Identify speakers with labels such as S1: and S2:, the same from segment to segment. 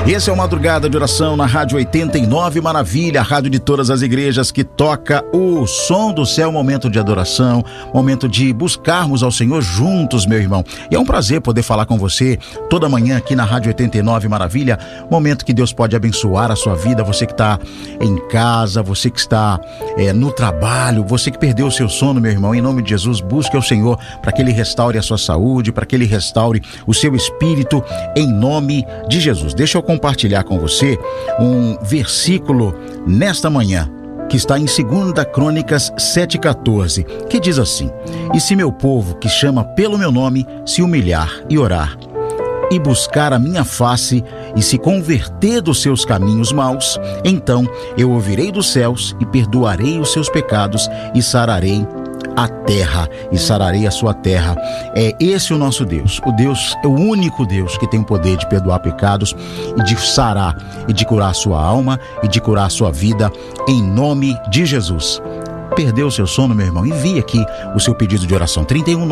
S1: Esse é o Madrugada de Oração na Rádio 89 Maravilha, a rádio de todas as igrejas que toca o som do céu, momento de adoração, momento de buscarmos ao Senhor juntos, meu irmão. E é um prazer poder falar com você toda manhã aqui na Rádio 89 Maravilha, momento que Deus pode abençoar a sua vida, você que está em casa, você que está no trabalho, você que perdeu o seu sono, meu irmão, em nome de Jesus, busque ao Senhor para que Ele restaure a sua saúde, para que Ele restaure o seu espírito, em nome de Jesus. Deixa eu compartilhar com você um versículo nesta manhã, que está em 2 Crônicas 7,14, que diz assim: e se meu povo, que chama pelo meu nome, se humilhar e orar, e buscar a minha face, e se converter dos seus caminhos maus, então eu ouvirei dos céus e perdoarei os seus pecados e sararei a terra, e sararei a sua terra. É esse o nosso Deus. O Deus é o único Deus que tem o poder de perdoar pecados e de sarar e de curar a sua alma e de curar a sua vida, em nome de Jesus. Perdeu o seu sono, meu irmão? Envie aqui o seu pedido de oração.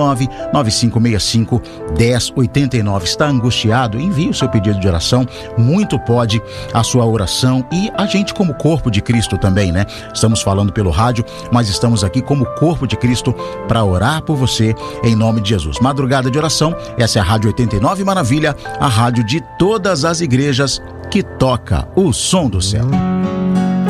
S1: 319-9565-1089. Está angustiado? Envie o seu pedido de oração. Muito pode a sua oração, e a gente como corpo de Cristo também, né? Estamos falando pelo rádio, mas estamos aqui como corpo de Cristo para orar por você, em nome de Jesus. Madrugada de Oração, essa é a Rádio 89 Maravilha, a rádio de todas as igrejas que toca o som do céu.